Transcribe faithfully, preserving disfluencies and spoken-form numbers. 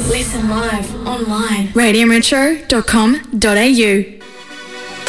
Listen live online. radio metro dot com dot a u